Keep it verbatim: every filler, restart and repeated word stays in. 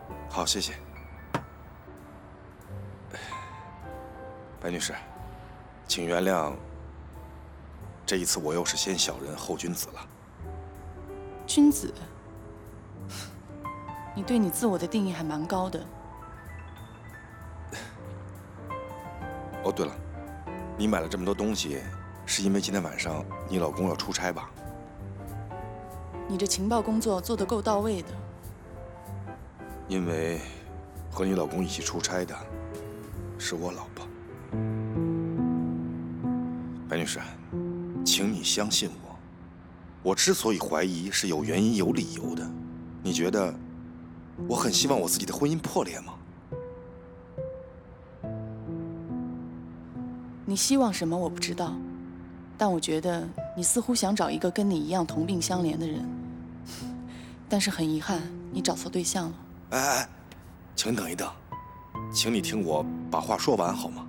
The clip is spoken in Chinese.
好，谢谢。白女士，请原谅，这一次我又是先小人后君子了。 君子？你对你自我的定义还蛮高的。 哦，对了，你买了这么多东西，是因为今天晚上你老公要出差吧？ 你这情报工作做得够到位的。 因为和你老公一起出差的是我老婆。白女士，请你相信我，我之所以怀疑是有原因有理由的。你觉得我很希望我自己的婚姻破裂吗？ 你希望什么我不知道，但我觉得你似乎想找一个跟你一样同病相怜的人。但是很遗憾，你找错对象了。 哎哎，请等一等，请你听我把话说完好吗？